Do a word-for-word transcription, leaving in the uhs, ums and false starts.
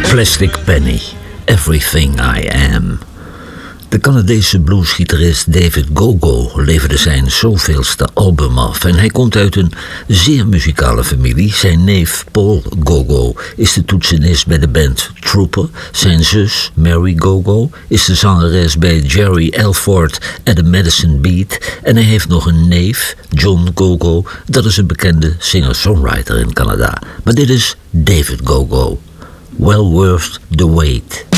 Plastic Penny, Everything I Am. De Canadese bluesgitarist David Gogo leverde zijn zoveelste album af en hij komt uit een zeer muzikale familie. Zijn neef Paul Gogo is de toetsenist bij de band Trooper. Zijn zus Mary Gogo is de zangeres bij Jerry Elford en de Medicine Beat. En hij heeft nog een neef, John Gogo, dat is een bekende singer-songwriter in Canada. Maar dit is David Gogo. Well worth the wait.